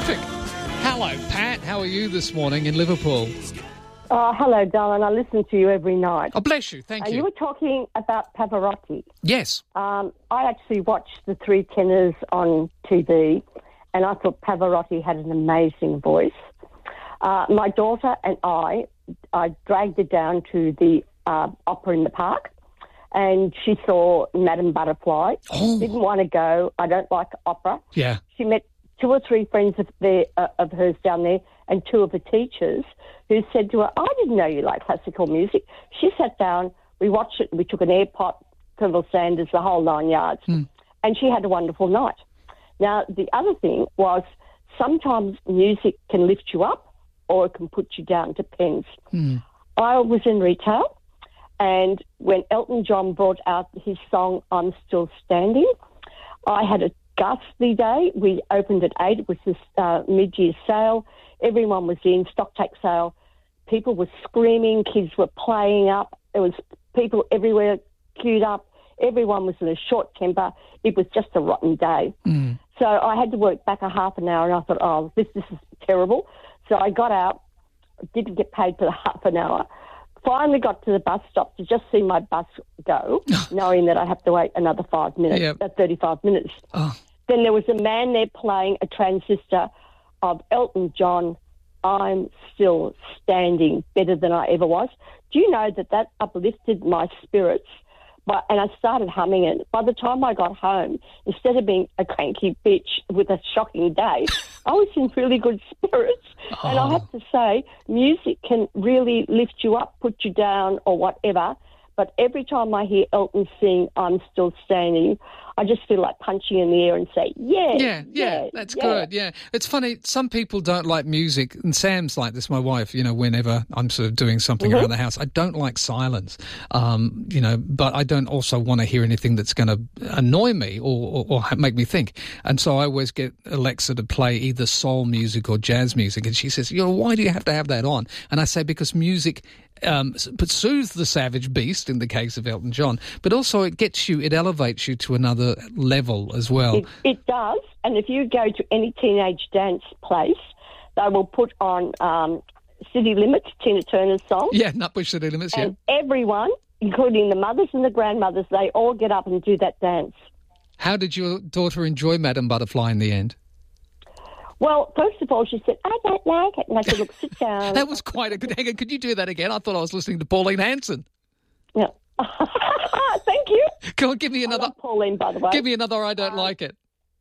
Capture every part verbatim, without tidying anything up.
Terrific. Hello, Pat. How are you this morning in Liverpool? Oh, hello, darling. I listen to you every night. Oh, bless you. Thank uh, you. You were talking about Pavarotti. Yes. Um, I actually watched the Three Tenors on T V, and I thought Pavarotti had an amazing voice. Uh, my daughter and I, I dragged her down to the uh, opera in the park, and she saw Madame Butterfly. Oh. Didn't want to go. I don't like opera. Yeah. She met two or three friends of, their, uh, of hers down there and two of the teachers who said to her, I didn't know you like classical music. She sat down, we watched it, we took an airpot, Colonel Sanders, the whole nine yards, mm. and she had a wonderful night. Now, the other thing was sometimes music can lift you up or it can put you down, depends. Mm. I was in retail, and when Elton John brought out his song, I'm Still Standing, I had a ghastly day. We opened at eight. It was this uh, mid-year sale. Everyone was in, stock take sale. People were screaming. Kids were playing up. There was people everywhere queued up. Everyone was in a short temper. It was just a rotten day. Mm. So I had to work back a half an hour, and I thought, oh, this, this is terrible. So I got out, didn't get paid for the half an hour. Finally got to the bus stop to just see my bus go, knowing that I have to wait another five minutes, yep. uh, thirty-five minutes. Oh. Then there was a man there playing a transistor of Elton John, I'm Still Standing, better than I ever was. Do you know that that uplifted my spirits? But, and I started humming it. By the time I got home, instead of being a cranky bitch with a shocking day, I was in really good spirits. Oh. And I have to say, music can really lift you up, put you down, or whatever. But every time I hear Elton sing I'm Still Standing, I just feel like punching in the air and say, yeah, yeah, yeah, yeah that's yeah. good, yeah. It's funny, some people don't like music, and Sam's like this, my wife, you know, whenever I'm sort of doing something mm-hmm. around the house, I don't like silence, um, you know, but I don't also want to hear anything that's going to annoy me or, or, or make me think. And so I always get Alexa to play either soul music or jazz music, and she says, you know, why do you have to have that on? And I say, because music Um, but soothes the savage beast in the case of Elton John, but also it gets you, it elevates you to another level as well. It, it does, and if you go to any teenage dance place, they will put on um, City Limits, Tina Turner's song. Yeah, Nutbush City Limits, yeah. And everyone, including the mothers and the grandmothers, they all get up and do that dance. How did your daughter enjoy Madame Butterfly in the end? Well, first of all, she said, I don't like it. And I said, look, sit down. That was quite a good... Hang on, could you do that again? I thought I was listening to Pauline Hanson. Yeah. Thank you. Come on, give me another... I love Pauline, by the way. Give me another I don't um, like it.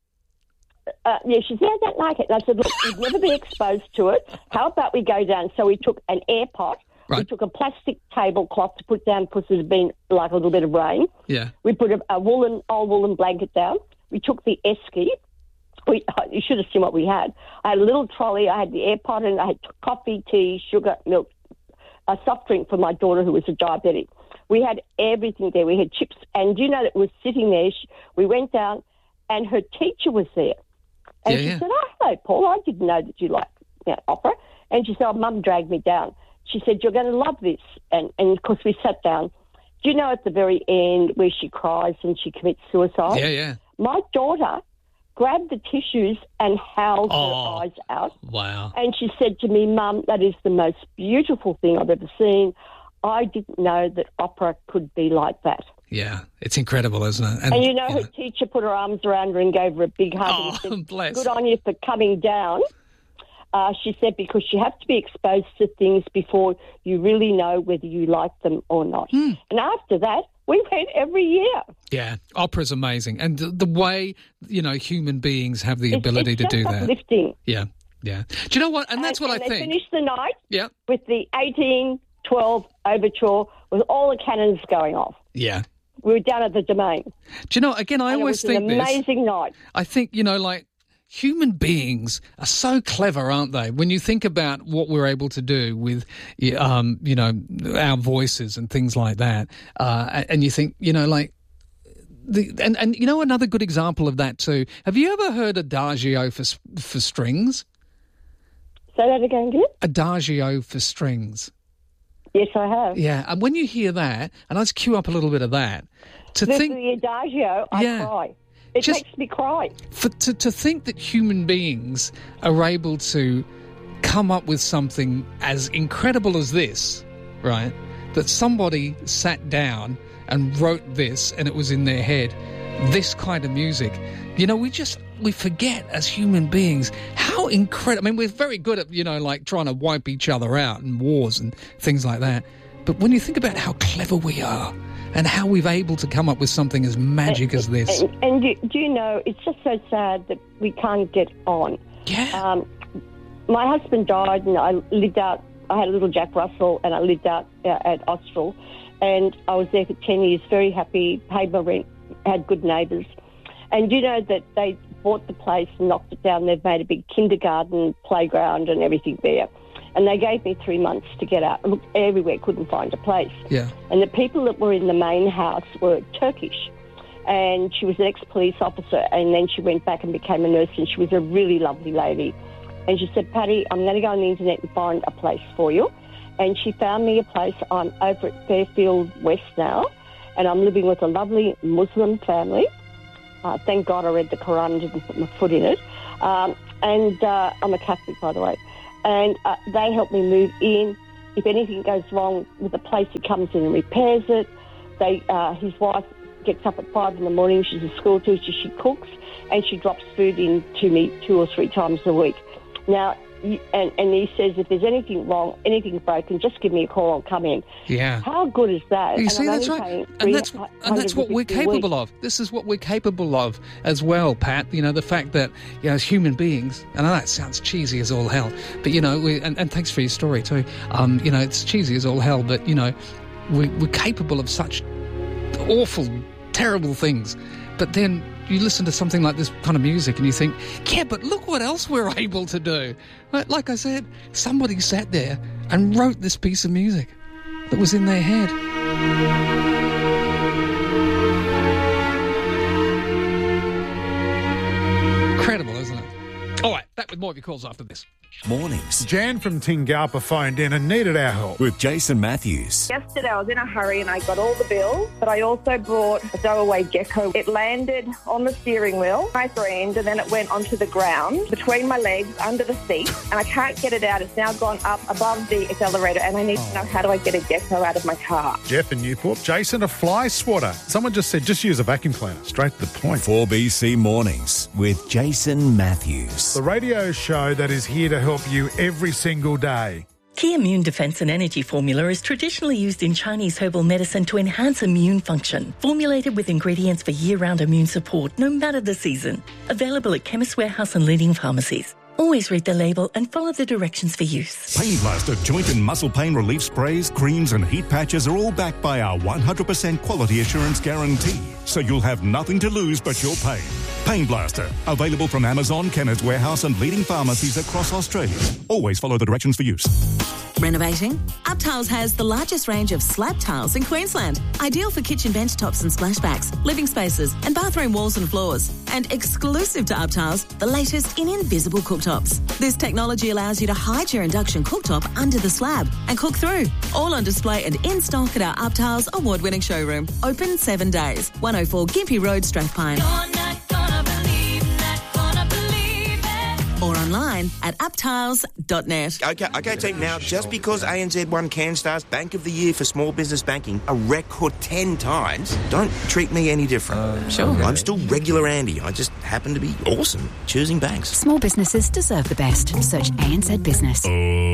Uh, yeah, she said, I don't like it. And I said, look, you've never been exposed to it. How about we go down? So we took an air pot. Right. We took a plastic tablecloth to put down because it had been like a little bit of rain. Yeah. We put a, a woolen, old woolen blanket down. We took the esky. We, you should have seen what we had. I had a little trolley. I had the air pot, and I had coffee, tea, sugar, milk, a soft drink for my daughter who was a diabetic. We had everything there. We had chips. And do you know that was sitting there? She, we went down, and her teacher was there. And yeah, she yeah. said, oh, hello, Paul. I didn't know that you liked you know, opera. And she said, oh, Mum dragged me down. She said, you're going to love this. And, and, of course, we sat down. Do you know at the very end where she cries and she commits suicide? Yeah, yeah. My daughter grabbed the tissues and howled oh, her eyes out. Wow. And she said to me, Mum, that is the most beautiful thing I've ever seen. I didn't know that opera could be like that. Yeah, it's incredible, isn't it? And, and you know, you her know. teacher put her arms around her and gave her a big hug oh, and said, bless. good on you for coming down. Uh, she said, because you have to be exposed to things before you really know whether you like them or not. Mm. And after that, we went every year. Yeah, opera's amazing. And the, the way, you know, human beings have the it's, ability it's to just do that. uplifting. Yeah, yeah. Do you know what? And that's and, what and I they think. finished the night yeah. with the eighteen twelve overture with all the cannons going off. Yeah. We were down at the Domain. Do you know, again, I and always it was think an this. amazing night. I think, you know, like, human beings are so clever, aren't they? When you think about what we're able to do with, um, you know, our voices and things like that, uh, and you think, you know, like, the and, and you know, another good example of that too. Have you ever heard Adagio for for strings? Say that again, good. Adagio for strings. Yes, I have. Yeah, and when you hear that, and let's cue up a little bit of that, to the, think the Adagio, I yeah. cry. It just, makes me cry. For, to, to think that human beings are able to come up with something as incredible as this, right? That somebody sat down and wrote this and it was in their head, this kind of music. You know, we just, we forget as human beings how incredible, I mean, we're very good at, you know, like trying to wipe each other out in wars and things like that. But when you think about how clever we are and how we've able to come up with something as magic and, as this. And, and do, do you know, it's just so sad that we can't get on. Yeah. Um, my husband died and I lived out, I had a little Jack Russell and I lived out uh, at Austral, and I was there for ten years, very happy, paid my rent, had good neighbours. And you know that they bought the place and knocked it down. They've made a big kindergarten, playground and everything there. And they gave me three months to get out. I looked everywhere, couldn't find a place. Yeah. And the people that were in the main house were Turkish. And she was an ex-police officer, and then she went back and became a nurse, and she was a really lovely lady. And she said, Patty, I'm going to go on the internet and find a place for you. And she found me a place. I'm over at Fairfield West now, and I'm living with a lovely Muslim family. Uh, thank God I read the Quran and didn't put my foot in it. Um, and uh, I'm a Catholic, by the way. And uh, they help me move in. If anything goes wrong with the place, he comes in and repairs it. They, uh, his wife gets up at five in the morning. She's a school teacher. She cooks, and she drops food in to me two or three times a week. Now, and, and he says, if there's anything wrong, anything broken, just give me a call. I'll come in. Yeah. How good is that? You and see, that's right. And that's, and that's what we're capable of. This is what we're capable of as well, Pat. You know, the fact that, you know, as human beings, and I know that sounds cheesy as all hell, but, you know, we, and, and thanks for your story too. Um, you know, it's cheesy as all hell, but, you know, we, we're capable of such awful, terrible things. But then you listen to something like this kind of music and you think, yeah, but look what else we're able to do. Right? Like I said, somebody sat there and wrote this piece of music that was in their head. Incredible, isn't it? All right, back with more of your calls after this. Mornings. Jan from Tingalpa phoned in and needed our help. With Jason Matthews. Yesterday I was in a hurry and I got all the bills, but I also bought a stowaway gecko. It landed on the steering wheel, my friend, and then it went onto the ground, between my legs, under the seat, and I can't get it out. It's now gone up above the accelerator, and I need oh. to know, how do I get a gecko out of my car? Jeff in Newport. Jason, a fly swatter. Someone just said, just use a vacuum cleaner. Straight to the point. four B C Mornings with Jason Matthews. The radio show that is here to help you every single day. Key Immune Defense and Energy Formula is traditionally used in Chinese herbal medicine to enhance immune function. Formulated with ingredients for year-round immune support, no matter the season. Available at Chemist Warehouse and leading pharmacies. Always read the label and follow the directions for use. Pain Blaster joint and muscle pain relief sprays, creams and heat patches are all backed by our one hundred percent quality assurance guarantee. So you'll have nothing to lose but your pain. Pain Blaster, available from Amazon, Chemist Warehouse and leading pharmacies across Australia. Always follow the directions for use. Renovating? UpTiles has the largest range of slab tiles in Queensland. Ideal for kitchen bench tops and splashbacks, living spaces and bathroom walls and floors. And exclusive to UpTiles, the latest in invisible cooktops. This technology allows you to hide your induction cooktop under the slab and cook through. All on display and in stock at our UpTiles award-winning showroom. Open seven days. one oh four Gympie Road, Strathpine. You're not gonna believe, not gonna believe it. Or online at uptiles dot net. Okay, okay, team. Now, just because A N Z won CanStar's Bank of the Year for small business banking a record ten times, don't treat me any different. Uh, sure. I'm still regular Andy. I just happen to be awesome choosing banks. Small businesses deserve the best. Search A N Z Business. Oh,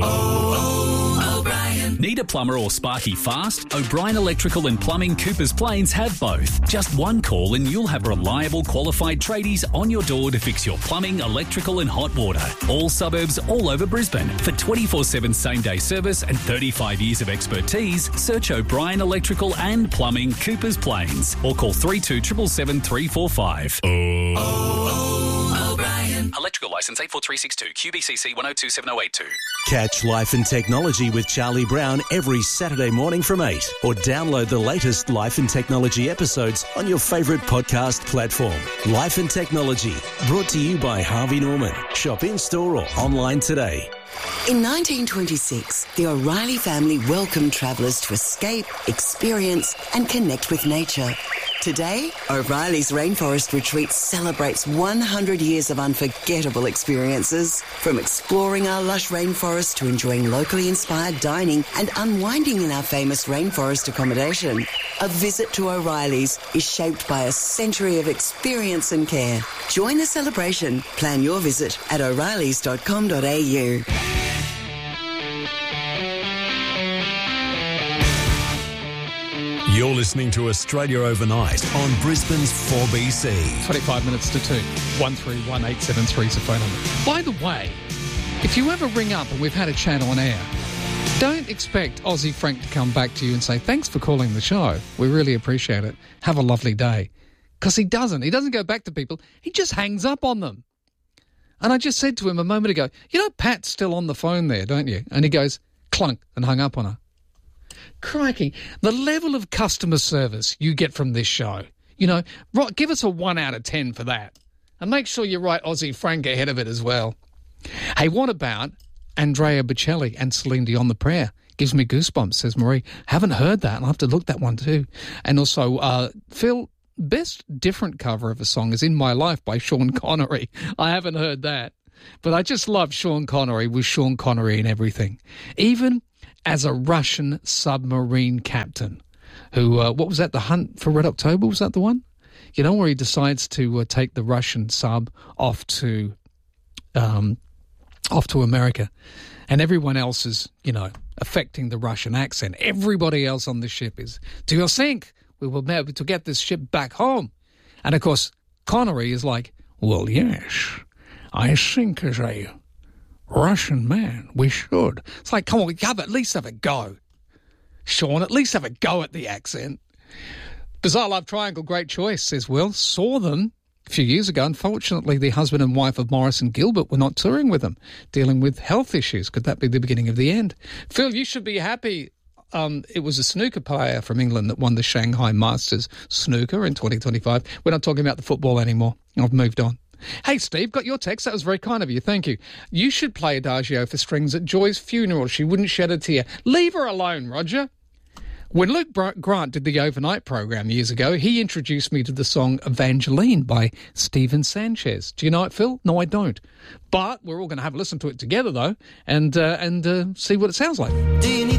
oh, O'Brien. Need a plumber or sparky fast? O'Brien Electrical and Plumbing Coopers Plains have both. Just one call and you'll have reliable, qualified tradies on your door to fix your plumbing, electrical and hot water. All suburbs all over Brisbane. For twenty-four seven same-day service and thirty-five years of expertise, search O'Brien Electrical and Plumbing Coopers Plains or call three two seven seven three four five. Oh, oh, O'Brien. Electrical licence eight four three six two, Q B C C one oh two seven oh eight two. Catch Life and Technology with Charlie Brown every Saturday morning from eight, or download the latest Life and Technology episodes on your favourite podcast platform. Life and Technology, brought to you by Harvey Norman. Shop in-store or online today. In nineteen twenty-six, the O'Reilly family welcomed travellers to escape, experience and connect with nature. Today, O'Reilly's Rainforest Retreat celebrates one hundred years of unforgettable experiences. From exploring our lush rainforest to enjoying locally inspired dining and unwinding in our famous rainforest accommodation. A visit to O'Reilly's is shaped by a century of experience and care. Join the celebration. Plan your visit at o'reillys dot com dot a u. You're listening to Australia Overnight on Brisbane's four B C. twenty-five minutes to two. one three one eight seven three is the phone number. By the way, if you ever ring up and we've had a chat on air, don't expect Aussie Frank to come back to you and say, thanks for calling the show. We really appreciate it. Have a lovely day. Because he doesn't. He doesn't go back to people. He just hangs up on them. And I just said to him a moment ago, you know, Pat's still on the phone there, don't you? And he goes, clunk, and hung up on her. Crikey, the level of customer service you get from this show, you know, right, give us a one out of ten for that. And make sure you write Aussie Frank ahead of it as well. Hey, what about Andrea Bocelli and Celine Dion, The Prayer? Gives me goosebumps, says Marie. Haven't heard that. I'll have to look that one too. And also, uh, Phil, best different cover of a song is In My Life by Sean Connery. I haven't heard that. But I just love Sean Connery with Sean Connery and everything. Even as a Russian submarine captain who, uh, what was that, The Hunt for Red October, was that the one? You know, where he decides to uh, take the Russian sub off to um, off to America, and everyone else is, you know, affecting the Russian accent. Everybody else on the ship is, do you think we will be able to get this ship back home? And, of course, Connery is like, well, yes, I think as a Russian man, we should. It's like, come on, we have at least have a go. Sean, at least have a go at the accent. Bizarre Love Triangle, great choice, says Will. Saw them a few years ago. Unfortunately, the husband and wife of Morris and Gilbert were not touring with them, dealing with health issues. Could that be the beginning of the end? Phil, you should be happy. Um, it was a snooker player from England that won the Shanghai Masters snooker in twenty twenty-five. We're not talking about the football anymore. I've moved on. Hey, Steve, got your text. That was very kind of you. Thank you. You should play Adagio for strings at Joy's funeral. She wouldn't shed a tear. Leave her alone, Roger. When Luke Grant did the overnight program years ago, he introduced me to the song Evangeline by Stephen Sanchez. Do you know it, Phil? No, I don't. But we're all going to have a listen to it together, though, and uh, and uh, see what it sounds like.